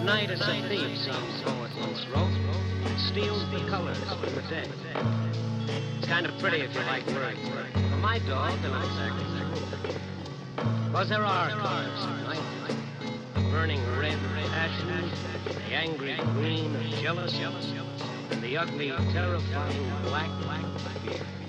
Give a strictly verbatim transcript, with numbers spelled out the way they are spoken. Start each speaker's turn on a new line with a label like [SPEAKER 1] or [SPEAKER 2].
[SPEAKER 1] night is a thief, some poet once wrote. It steals the colors from the day. It's kind of pretty if you like words. For my dog, they're not exactly true. Because there are colors at night. The burning red of passion, the angry green of jealous, and the ugly, terrifying black, black fear.